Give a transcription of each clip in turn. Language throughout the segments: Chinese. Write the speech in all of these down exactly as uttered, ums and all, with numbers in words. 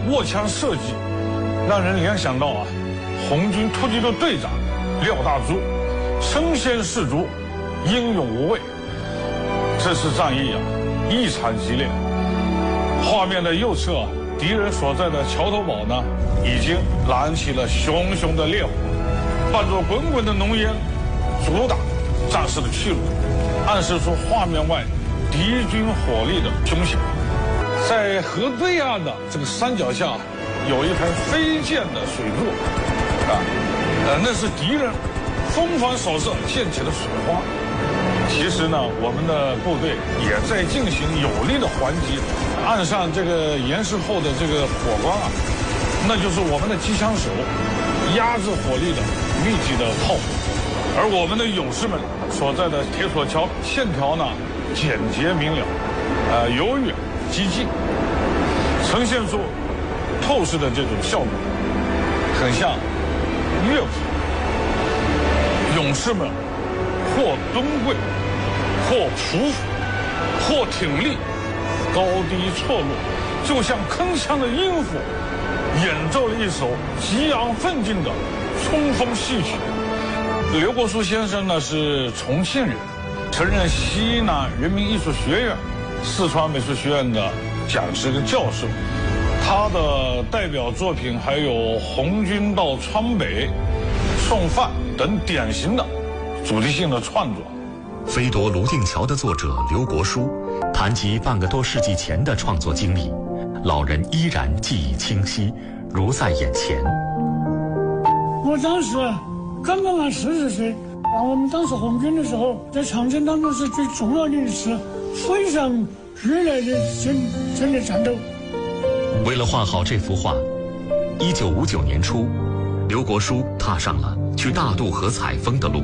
握枪射击，让人联想到啊，红军突击队队长廖大珠身先士卒，英勇无畏。这次战役啊，异常激烈。画面的右侧，敌人所在的桥头堡呢，已经燃起了熊熊的烈火，伴着滚滚的浓烟，阻挡战士的去路，暗示出画面外敌军火力的凶险。在河对岸的这个山脚下，有一排飞溅的水柱，啊，呃，那是敌人疯狂扫射溅起的水花。其实呢，我们的部队也在进行有力的还击。岸上这个岩石后的这个火光啊，那就是我们的机枪手压制火力的密集的炮火。而我们的勇士们所在的铁索桥线条呢，简洁明了，呃，由远及近，呈现出透视的这种效果，很像乐谱。勇士们或蹲跪，或匍匐，或挺立，高低错落，就像铿锵的音符，演奏了一首激昂奋进的冲锋戏曲。刘国书先生呢是重庆人，曾任西南人民艺术学院、四川美术学院的讲师跟教授。他的代表作品还有《红军到川北》《送饭》等典型的主题性的创作。 飞夺泸定桥的作者刘国书谈及半个多世纪前的创作经历，老人依然记忆清晰，如在眼前。 我当时刚刚满四十岁，啊，我们当时红军的时候，在长征当中是最重要的一次非常剧烈的真真的战斗。 为了画好这幅画，一九五九年初，刘国书踏上了去大渡河采风的路。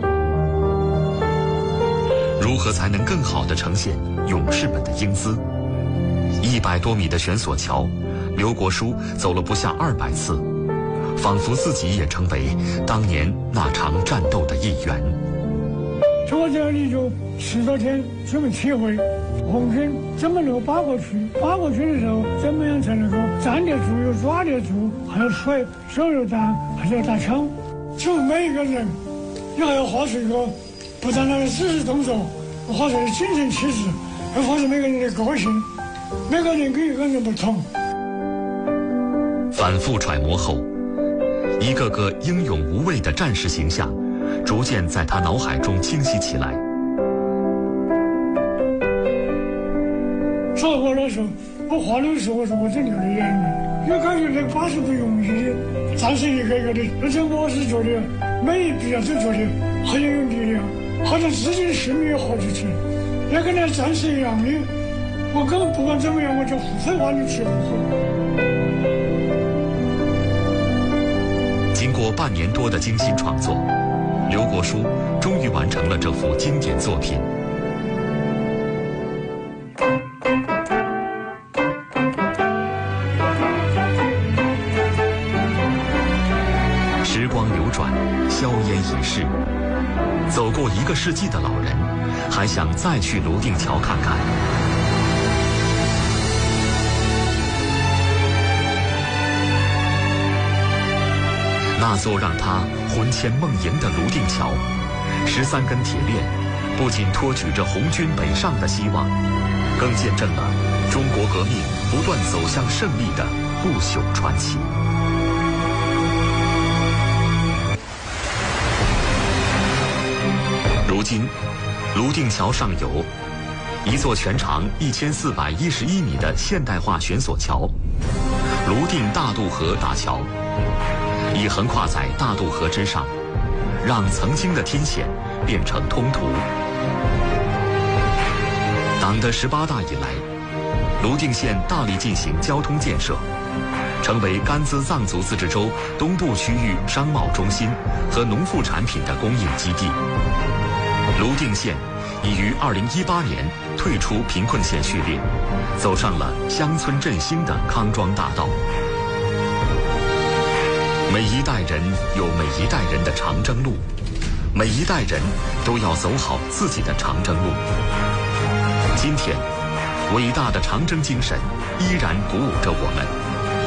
如何才能更好地呈现勇士们的英姿？一百多米的悬索桥，刘国书走了不下二百次，仿佛自己也成为当年那场战斗的一员。 坐这里就十多天，这么体会红军怎么能够扒过去，扒过去的时候怎么样才能够站得住，又抓得住，还有水，手榴弹，还有打枪。就每一个人，你还要画出一个不单单是只是动作，画出的精神气质，要画出每个人的个性，每个人跟一个人不同。 反复揣摩后，一个个英勇无畏的战士形象逐渐在他脑海中清晰起来。 说过的时候，我画的时候，我说我真流了眼泪，就感觉这个把是不容易的，战士一个一个的，而且我是觉得每一笔啊都觉得很有力量，好像自己的性命也活着去，也跟那战士一样的，我根本不管怎么样，我就不会往里去不会。 经过半年多的精心创作，刘国书终于完成了这幅经典作品。时光流转，硝烟已逝，走过一个世纪的老人，还想再去泸定桥看看。那座让他魂牵梦萦的泸定桥，十三根铁链不仅托举着红军北上的希望，更见证了中国革命不断走向胜利的不朽传奇。如今，泸定桥上游，一座全长一千四百一十一米的现代化悬索桥——泸定大渡河大桥，已横跨在大渡河之上，让曾经的天险变成通途。党的十八大以来，泸定县大力进行交通建设，成为甘孜藏族自治州东部区域商贸中心和农副产品的供应基地。泸定县已于二零一八年退出贫困县序列，走上了乡村振兴的康庄大道。每一代人有每一代人的长征路，每一代人都要走好自己的长征路。今天，伟大的长征精神依然鼓舞着我们。